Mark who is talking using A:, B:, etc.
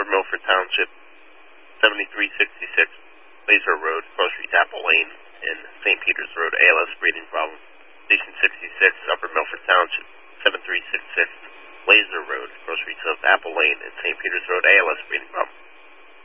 A: Upper Milford Township, 7366 Laser Road, Cross Street, Apple Lane, and St. Peter's Road, ALS breathing problem. Station 66, Upper Milford Township, 7366 Laser Road, Cross Street, Apple Lane, and St. Peter's Road, ALS breathing problem.